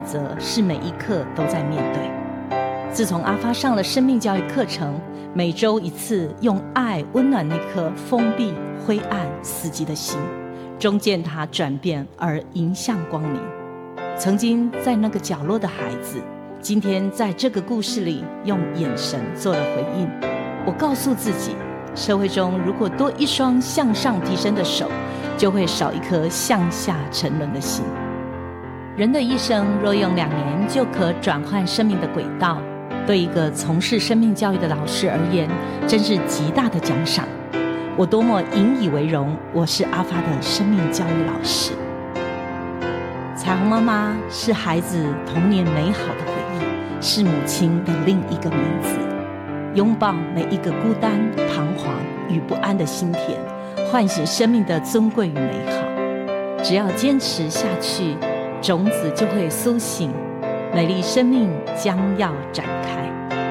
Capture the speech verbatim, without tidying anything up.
则是每一刻都在面对。自从阿发上了生命教育课程，每周一次，用爱温暖那颗封闭、灰暗、死寂的心，终见它转变而迎向光明。曾经在那个角落的孩子，今天在这个故事里用眼神做了回应。我告诉自己，社会中如果多一双向上提升的手，就会少一颗向下沉沦的心。人的一生若用两年就可转换生命的轨道，对一个从事生命教育的老师而言，真是极大的奖赏。我多么引以为荣，我是阿发的生命教育老师。彩虹妈妈是孩子童年美好的回忆，是母亲的另一个名字。拥抱每一个孤单、彷徨与不安的心田，唤醒生命的尊贵与美好。只要坚持下去，种子就会苏醒，美丽生命将要展开。